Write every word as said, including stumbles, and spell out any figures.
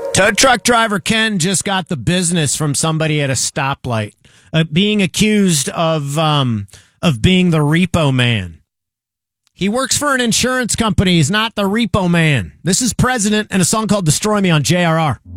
Tow truck driver Ken just got the business from somebody at a stoplight, uh, being accused of um, of being the repo man. He works for an insurance company. He's not the repo man. This is President and a song called Destroy Me on J R R.